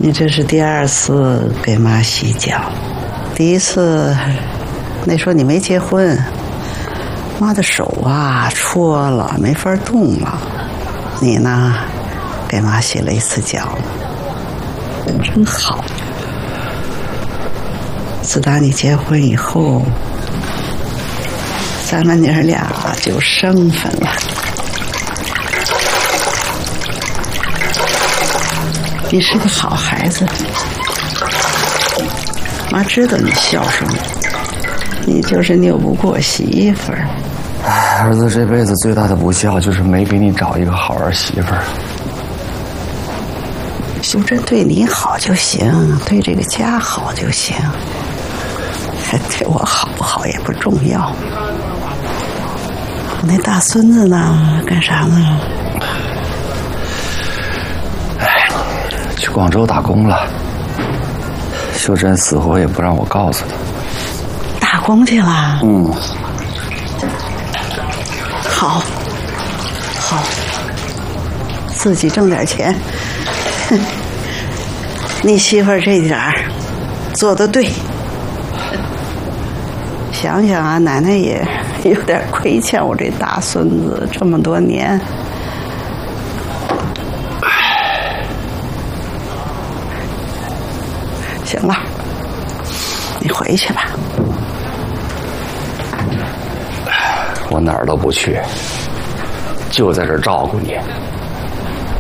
你这是第2次给妈洗脚，第1次那时候你没结婚，妈的手啊戳了，没法动了。你呢，给妈洗了1次脚，真好。自打你结婚以后，咱们娘俩就生分了。你是个好孩子，妈知道你孝顺，你就是拗不过媳妇儿。 儿子这辈子最大的不孝就是没给你找一个好儿媳妇儿。 秀珍对你好就行，对这个家好就行，对我好不好也不重要。我那大孙子呢？干啥呢？ 去广州打工了。秀珍死活也不让我告诉他。 打工去了？好，好，自己挣点钱。你媳妇儿这点儿做得对。想想啊，奶奶也有点亏欠我这大孙子这么多年。行了，你回去吧。 我哪儿都不去，就在这儿照顾你。